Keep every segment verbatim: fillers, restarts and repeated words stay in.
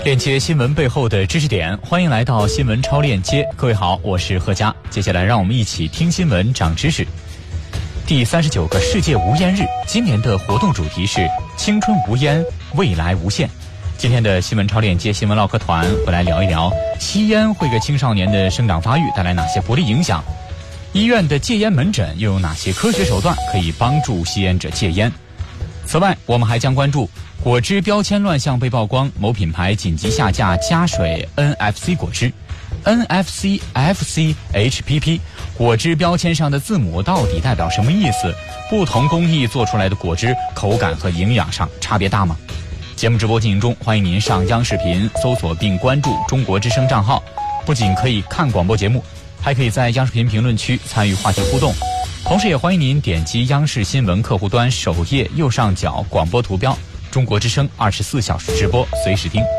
链接新闻背后的知识点，欢迎来到新闻超链接。各位好，我是贺佳。接下来让我们一起听新闻长知识。第三十九个世界无烟日，今年的活动主题是青春无烟，未来无限。今天的新闻超链接新闻唠嗑团会来聊一聊吸烟会给青少年的生长发育带来哪些不利影响，医院的戒烟门诊又有哪些科学手段可以帮助吸烟者戒烟。此外，我们还将关注果汁标签乱象被曝光，某品牌紧急下架加水 N F C 果汁。N F C F C H P P 果汁标签上的字母到底代表什么意思？不同工艺做出来的果汁口感和营养上差别大吗？节目直播进行中，欢迎您上央视频搜索并关注中国之声账号，不仅可以看广播节目，还可以在央视频评论区参与话题互动。同时也欢迎您点击央视新闻客户端首页右上角广播图标，中国之声二十四小时直播，随时听。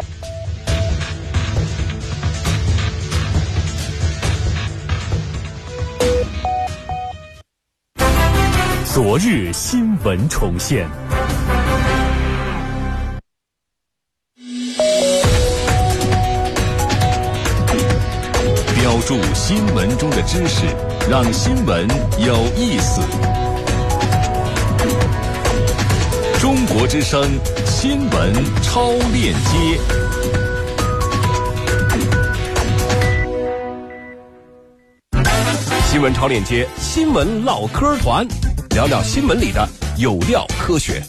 昨日新闻重现，标注新闻中的知识，让新闻有意思。中国之声新闻超链接。新闻超链接，新闻唠嗑团，聊聊新闻里的有料科学。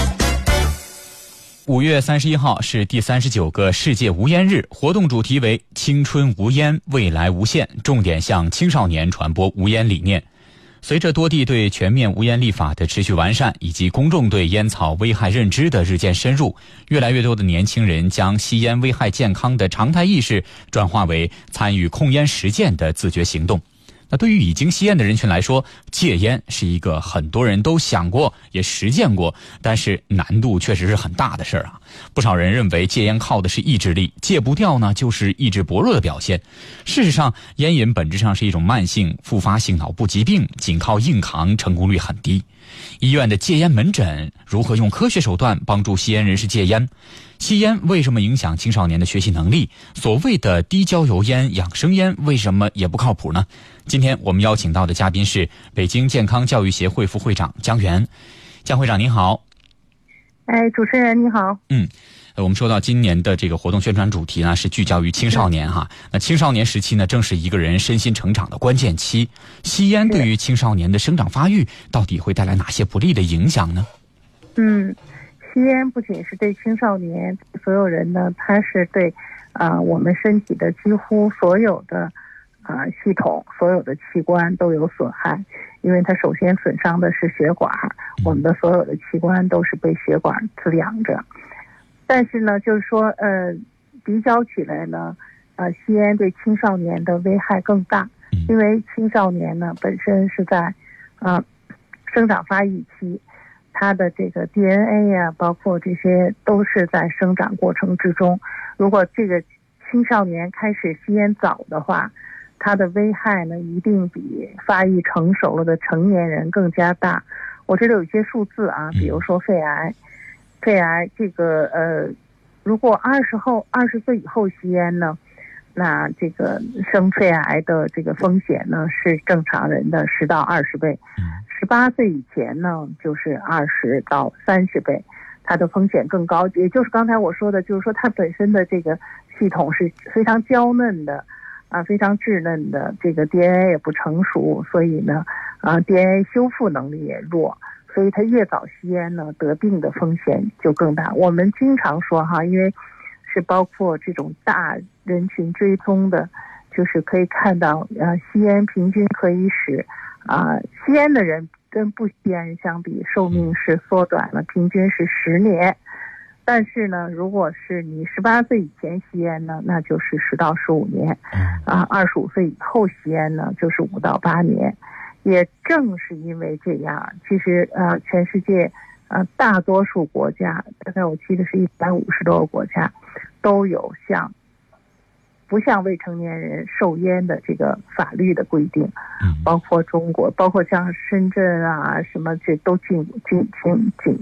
五月三十一号是第三十九个世界无烟日，活动主题为青春无烟，未来无限，重点向青少年传播无烟理念。随着多地对全面无烟立法的持续完善，以及公众对烟草危害认知的日渐深入，越来越多的年轻人将吸烟危害健康的常态意识转化为参与控烟实践的自觉行动。那对于已经吸烟的人群来说，戒烟是一个很多人都想过也实践过，但是难度确实是很大的事儿啊。不少人认为戒烟靠的是意志力，戒不掉呢就是意志薄弱的表现。事实上，烟瘾本质上是一种慢性复发性脑部疾病，仅靠硬扛成功率很低。医院的戒烟门诊如何用科学手段帮助吸烟人士戒烟？吸烟为什么影响青少年的学习能力？所谓的低焦油烟、养生烟为什么也不靠谱呢？今天我们邀请到的嘉宾是北京健康教育协会副会长姜源。姜会长您好。 哎，主持人你好。 嗯，我们说到今年的这个活动宣传主题呢，是聚焦于青少年哈。那青少年时期呢，正是一个人身心成长的关键期。吸烟对于青少年的生长发育，到底会带来哪些不利的影响呢？ 嗯，吸烟不仅是对青少年，所有人呢，它是对啊、呃、我们身体的几乎所有的啊、呃、系统、所有的器官都有损害，因为它首先损伤的是血管，我们的所有的器官都是被血管滋养着。但是呢，就是说，呃，比较起来呢，呃，吸烟对青少年的危害更大，因为青少年呢本身是在啊、呃、生长发育期。它的这个 D N A 呀、啊，包括这些都是在生长过程之中。如果这个青少年开始吸烟早的话，它的危害呢一定比发育成熟了的成年人更加大。我这里有一些数字啊，比如说肺癌，肺癌这个呃，如果二十后二十岁以后吸烟呢，那这个生肺癌的这个风险呢是正常人的十到二十倍。十八岁以前呢，就是二十到三十倍，它的风险更高。也就是刚才我说的，就是说它本身的这个系统是非常娇嫩的，啊，非常稚嫩的，这个 D N A 也不成熟，所以呢，啊 ，D N A 修复能力也弱，所以它越早吸烟呢，得病的风险就更大。我们经常说哈，因为是包括这种大人群追踪的，就是可以看到，呃，吸烟平均可以使啊、呃，吸烟的人跟不吸烟人相比，寿命是缩短了，平均是十年。但是呢，如果是你十八岁以前吸烟呢，那就是十到十五年，啊，二十五岁以后吸烟呢，就是五到八年。也正是因为这样，其实呃，全世界呃大多数国家，大概我记得是一百五十多个国家，都有像。不像未成年人受烟的这个法律的规定，包括中国，包括像深圳啊什么，这都禁禁禁禁